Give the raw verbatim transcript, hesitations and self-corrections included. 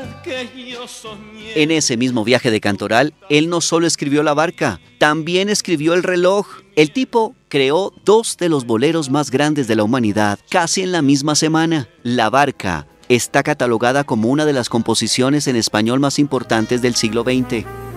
En ese mismo viaje de Cantoral, él no solo escribió La Barca, también escribió El reloj. El tipo creó dos de los boleros más grandes de la humanidad casi en la misma semana. La Barca está catalogada como una de las composiciones en español más importantes del siglo veinte.